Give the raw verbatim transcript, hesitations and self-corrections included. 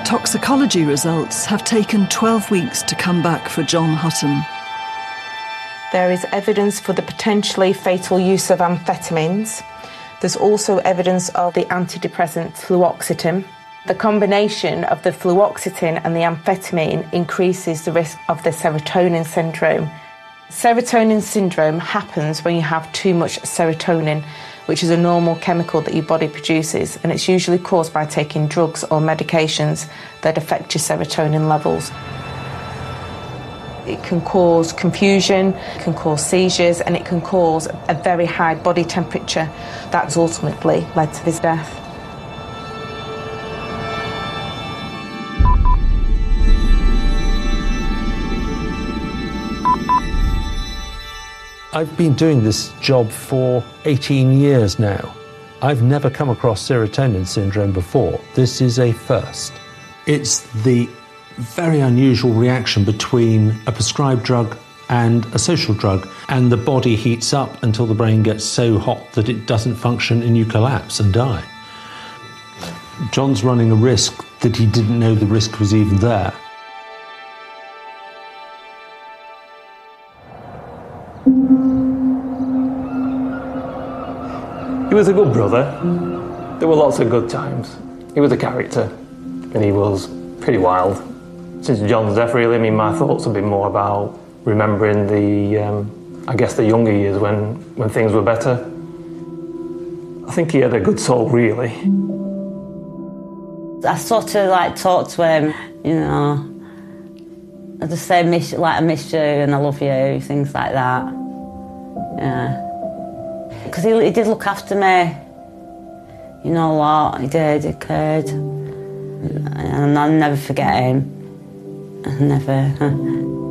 Toxicology results have taken twelve weeks to come back for John Hutton. There is evidence for the potentially fatal use of amphetamines. There's also evidence of the antidepressant fluoxetine. The combination of the fluoxetine and the amphetamine increases the risk of the serotonin syndrome. Serotonin syndrome happens when you have too much serotonin, which is a normal chemical that your body produces, and it's usually caused by taking drugs or medications that affect your serotonin levels. It can cause confusion, it can cause seizures, and it can cause a very high body temperature. That's ultimately led to his death. I've been doing this job for eighteen years now. I've never come across serotonin syndrome before. This is a first. It's the very unusual reaction between a prescribed drug and a social drug, and the body heats up until the brain gets so hot that it doesn't function and you collapse and die. John's running a risk that he didn't know the risk was even there. He was a good brother. There were lots of good times. He was a character, and he was pretty wild. Since John's death, really, I mean, my thoughts have been more about remembering the, um, I guess, the younger years when, when things were better. I think he had a good soul, really. I sort of, like, talked to him, you know. I just say, miss, like, I miss you and I love you, things like that. Yeah. Because he, he did look after me, you know, a lot. He did, he cared. And I'll never forget him. I never.